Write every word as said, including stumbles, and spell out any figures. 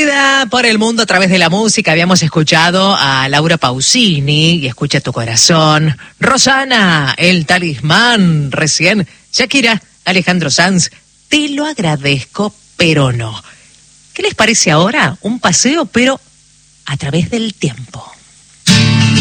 vida por el mundo a través de la música. Habíamos escuchado a Laura Pausini y Escucha tu corazón. Rosana, El talismán, recién. Shakira, Alejandro Sanz, Te lo agradezco, pero no. ¿Qué les parece ahora? Un paseo, pero a través del tiempo.